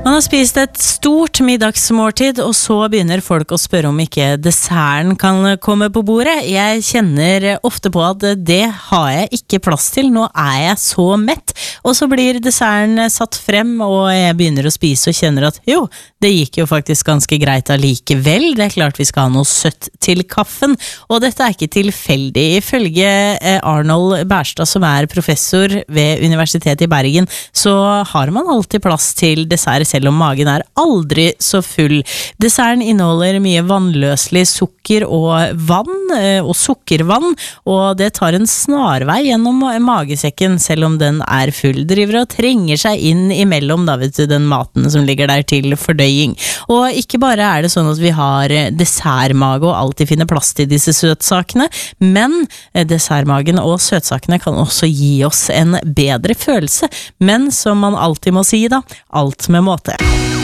Man har spist et stort middagsmåltid, og så begynner folk å spørre om ikke desserten kan komme på bordet. Jeg kjenner ofte på at det har jeg ikke plass til, nå er jeg så mett. Og så blir desserten satt frem, og jeg begynner å spise og kjenner at jo, det gikk jo faktisk ganske greit allikevel. Det er klart vi skal ha noe søtt til kaffen, og dette er ikke tilfeldig. Ifølge Arnold Bærstad, som er professor ved Universitetet i Bergen, så har man alltid plass til dessert, selv om magen er aldri så full. Desserten inneholder mye vannløselig sukker og vann, og sukkervann, og det tar en snarvei gjennom magesekken, selv om den er full. Driver og trenger seg inn imellom, da vet du, den maten som ligger der til fordøying. Og ikke bare er det sånn at vi har dessertmage og alltid finner plass til disse søtsakene, men dessertmagen og søtsakene kan også gi oss en bedre følelse. Men som man alltid må si da, alt med måte.